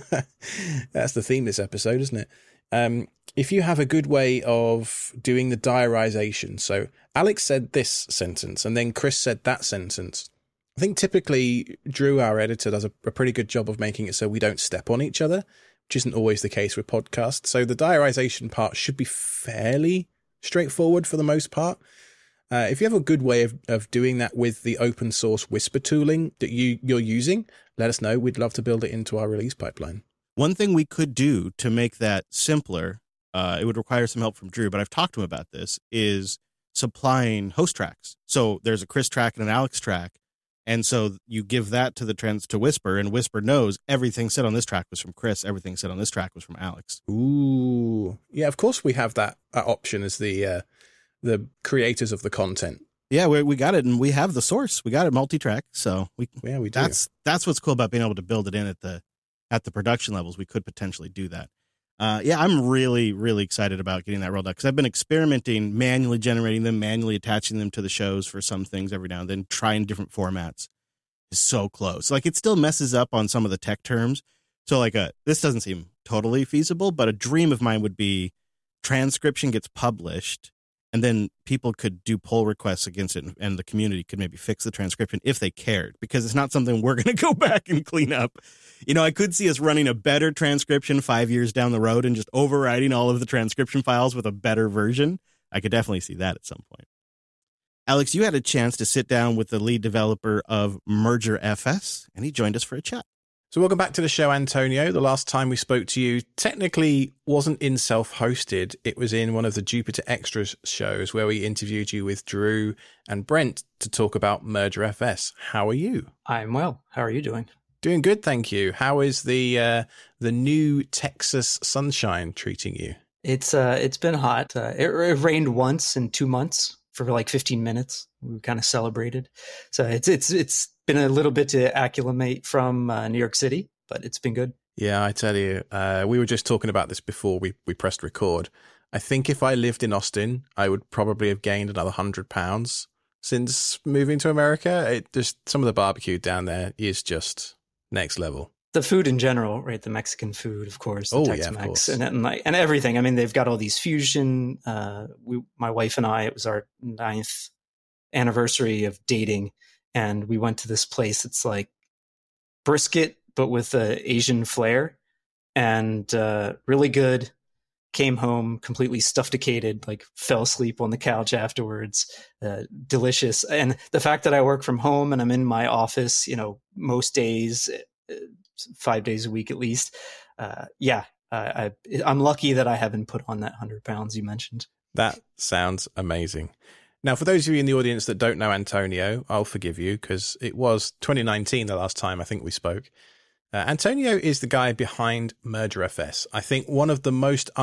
That's the theme this episode, isn't it? Um, if you have a good way of doing the diarization. So Alex said this sentence and then Chris said that sentence. I think typically Drew, our editor, does a, a pretty good job of making it so we don't step on each other, which isn't always the case with podcasts. So the diarization part should be fairly straightforward for the most part. Uh, if you have a good way of, of doing that with the open source Whisper tooling that you, you're using, let us know. We'd love to build it into our release pipeline. One thing we could do to make that simpler, uh, it would require some help from Drew, but I've talked to him about this, is supplying host tracks. So there's a Chris track and an Alex track. And so you give that to the trans to Whisper, and Whisper knows everything said on this track was from Chris. Everything said on this track was from Alex. Ooh. Yeah, of course we have that, that option as the uh, the creators of the content. Yeah, we we got it, and we have the source. We got it multi-track. So we yeah, we do. That's that's what's cool about being able to build it in at the at the production levels. We could potentially do that. Uh, yeah, I'm really, really excited about getting that rolled out because I've been experimenting, manually generating them, manually attaching them to the shows for some things every now and then, trying different formats. Is so close. Like, it still messes up on some of the tech terms. So, like, a this doesn't seem totally feasible, but a dream of mine would be transcription gets published, and then people could do pull requests against it, and the community could maybe fix the transcription if they cared, because it's not something we're going to go back and clean up. You know, I could see us running a better transcription five years down the road and just overriding all of the transcription files with a better version. I could definitely see that at some point. Alex, you had a chance to sit down with the lead developer of MergerFS, and he joined us for a chat. So welcome back to the show, Antonio. The last time we spoke to you technically wasn't in self-hosted. It was in one of the Jupiter Extras shows where we interviewed you with Drew and Brent to talk about MergerFS. How are you? I'm well. How are you doing? Doing good, thank you. How is the uh, the new Texas sunshine treating you? It's uh, it's been hot. Uh, it, it rained once in two months for like fifteen minutes. We kind of celebrated. So it's it's it's been a little bit to acclimate from uh, New York City, but it's been good. Yeah, I tell you, uh, we were just talking about this before we, we pressed record. I think if I lived in Austin, I would probably have gained another hundred pounds since moving to America. It just some of the barbecue down there is just next level. The food in general, right? The Mexican food, of course, the oh, Tex-Mex, yeah, of course. and and, like, and everything. I mean, they've got all these fusion. Uh, we, my wife and I, it was our ninth anniversary of dating, and we went to this place. It's like brisket, but with a Asian flair, and uh, really good. Came home completely stuffedicated, like fell asleep on the couch afterwards. Uh, delicious. And the fact that I work from home and I'm in my office, you know, most days, five days a week at least. Uh, yeah, uh, I, I'm lucky that I haven't put on that one hundred pounds you mentioned. That sounds amazing. Now, for those of you in the audience that don't know Antonio, I'll forgive you because it was twenty nineteen the last time I think we spoke. Uh, Antonio is the guy behind Murder F S. I think one of the most